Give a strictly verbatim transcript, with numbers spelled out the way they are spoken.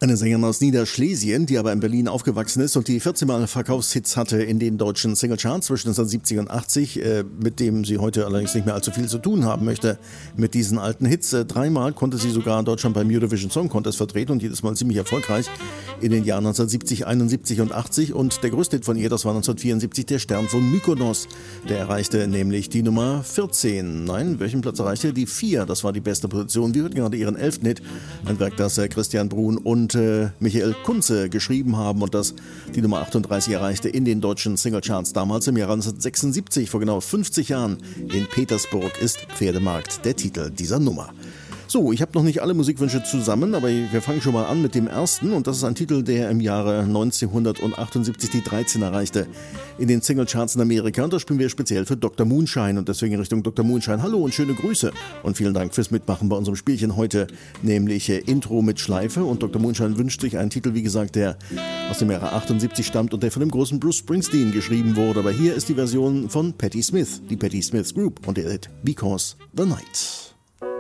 Eine Sängerin aus Niederschlesien, die aber in Berlin aufgewachsen ist und die vierzehn Mal Verkaufshits hatte in den deutschen Singlecharts zwischen neunzehnhundertsiebzig und achtzig, äh, mit dem sie heute allerdings nicht mehr allzu viel zu tun haben möchte mit diesen alten Hits. Äh, dreimal konnte sie sogar Deutschland beim Eurovision Song Contest vertreten und jedes Mal ziemlich erfolgreich in den Jahren neunzehnhundertsiebzig, einundsiebzig und achtzig. Und der größte Hit von ihr, das war neunzehnhundertvierundsiebzig, der Stern von Mykonos. Der erreichte nämlich die Nummer vierzehn. Nein, welchen Platz erreichte? Die vier. Das war die beste Position. Wir hörten gerade ihren elften Hit, ein Werk, das äh, Christian Bruhn und äh, Michael Kunze geschrieben haben und das die Nummer achtunddreißig erreichte in den deutschen Singlecharts damals im Jahr neunzehnhundertsechsundsiebzig, vor genau fünfzig Jahren. In Petersburg ist Pferdemarkt der Titel dieser Nummer. So, ich habe noch nicht alle Musikwünsche zusammen, aber wir fangen schon mal an mit dem ersten und das ist ein Titel, der im Jahre neunzehnhundertachtundsiebzig die dreizehn erreichte in den Singlecharts in Amerika und das spielen wir speziell für Doktor Moonshine und deswegen in Richtung Doktor Moonshine. Hallo und schöne Grüße und vielen Dank fürs Mitmachen bei unserem Spielchen heute, nämlich äh, Intro mit Schleife und Doktor Moonshine wünscht sich einen Titel, wie gesagt, der aus dem Jahre achtundsiebzig stammt und der von dem großen Bruce Springsteen geschrieben wurde, aber hier ist die Version von Patti Smith, die Patti Smith Group und der Hit Because the Night.